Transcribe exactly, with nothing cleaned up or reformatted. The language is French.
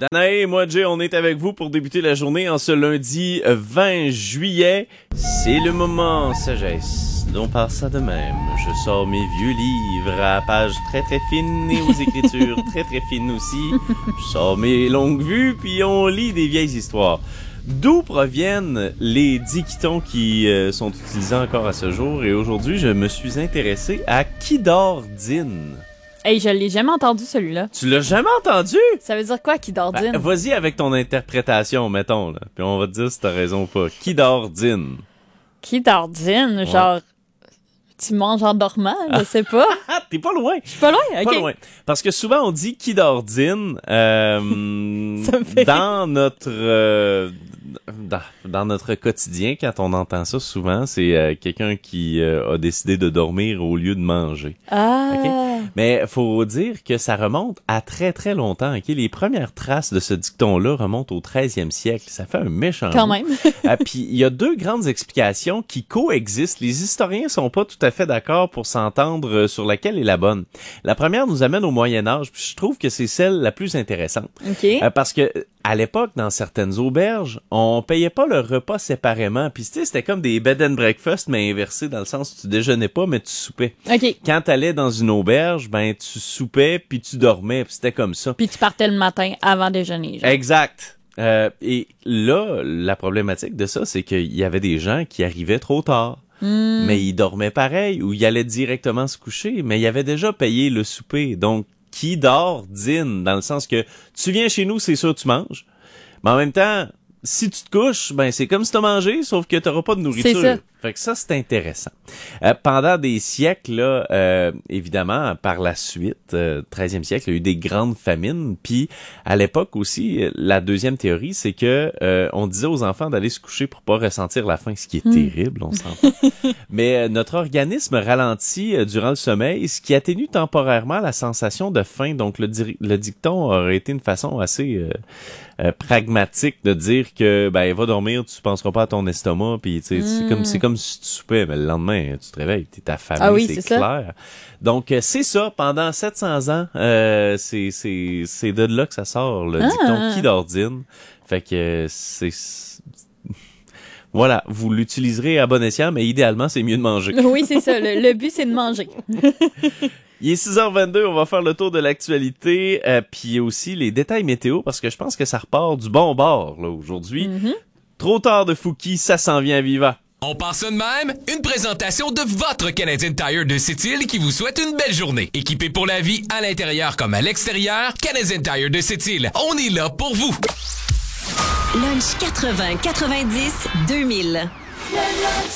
Danae et moi, Jay, on est avec vous pour débuter la journée en ce lundi vingt juillet. C'est le moment sagesse. On part ça de même. Je sors mes vieux livres à pages très très fines et aux écritures très très fines aussi. Je sors mes longues vues puis on lit des vieilles histoires. D'où proviennent les dictons qui euh, sont utilisés encore à ce jour? Et aujourd'hui, je me suis intéressé à qui dort dîne. Hey, je l'ai jamais entendu, celui-là. Tu l'as jamais entendu? Ça veut dire quoi, qui dort dîne? Ben, vas-y avec ton interprétation, mettons, là. Puis on va te dire si t'as raison ou pas. Qui dort dîne? Qui dort dîne? Ouais. Genre, tu manges en dormant, je sais pas. T'es pas loin. Je suis pas loin, ok. Pas loin. Parce que souvent, on dit qui dort dîne, euh, Ça me fait... dans notre, euh, dans, dans notre quotidien, quand on entend ça souvent, c'est euh, quelqu'un qui euh, a décidé de dormir au lieu de manger. Ah. Okay? Mais faut dire que ça remonte à très très longtemps. Okay? Les premières traces de ce dicton-là remontent au treizième siècle. Ça fait un méchant Quand bout. même. ah, puis il y a deux grandes explications qui coexistent. Les historiens sont pas tout à fait d'accord pour s'entendre sur laquelle est la bonne. La première nous amène au Moyen Âge, puis je trouve que c'est celle la plus intéressante. Okay. Euh, parce que à l'époque, dans certaines auberges, on payait pas le repas séparément. Puis tu sais, c'était comme des bed and breakfast, mais inversé dans le sens où tu déjeunais pas, mais tu soupais. Okay. Quand t'allais dans une auberge, ben tu soupais puis tu dormais, puis c'était comme ça. Puis tu partais le matin avant déjeuner. Genre. Exact. Euh, et là, la problématique de ça, c'est qu'il y avait des gens qui arrivaient trop tard. Mm. Mais ils dormaient pareil, ou ils allaient directement se coucher, mais ils avaient déjà payé le souper. Donc, qui dort, dîne, dans le sens que tu viens chez nous, c'est sûr tu manges. Mais en même temps, si tu te couches, ben c'est comme si t'as mangé, sauf que t'auras pas de nourriture. C'est ça. Fait que ça, c'est intéressant. Euh, pendant des siècles, là, euh, évidemment, par la suite, euh, treizième siècle, il y a eu des grandes famines. Puis, à l'époque aussi, la deuxième théorie, c'est que euh, on disait aux enfants d'aller se coucher pour pas ressentir la faim, ce qui est mm. terrible, on s'entend. Mais euh, notre organisme ralentit euh, durant le sommeil, ce qui atténue temporairement la sensation de faim. Donc, le, di- le dicton aurait été une façon assez euh, euh, pragmatique de dire que, ben, va dormir, tu penseras pas à ton estomac, puis tu sais, mm. c'est comme c'est comme si tu soupais, mais le lendemain, tu te réveilles, t'es affamé, ah oui, c'est, c'est clair. Ça. Donc, euh, c'est ça, pendant sept cents ans, euh, c'est, c'est, c'est de là que ça sort, le ah. dicton qui dort dîne. Fait que euh, c'est... Voilà, vous l'utiliserez à bon escient, mais idéalement, c'est mieux de manger. Oui, c'est ça, le, le but, c'est de manger. Il est six heures vingt-deux, on va faire le tour de l'actualité, euh, puis aussi les détails météo, parce que je pense que ça repart du bon bord, là, aujourd'hui. Mm-hmm. Trop tard de Fouki, ça s'en vient à Viva. On passe ça de même, une présentation de votre Canadian Tire de Sept-Îles qui vous souhaite une belle journée. Équipé pour la vie à l'intérieur comme à l'extérieur, Canadian Tire de Sept-Îles, on est là pour vous. Lunch quatre-vingts quatre-vingt-dix deux mille.